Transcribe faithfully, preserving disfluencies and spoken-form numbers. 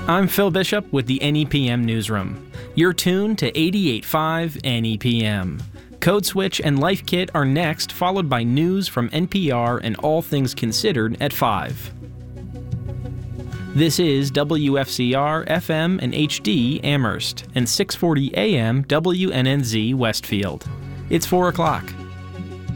I'm Phil Bishop with the N E P M Newsroom. You're tuned to eighty-eight point five N E P M. Code Switch and Life Kit are next, followed by news from N P R and All Things Considered at five. This is W F C R F M and H D Amherst and six forty A M W N N Z Westfield. It's four o'clock.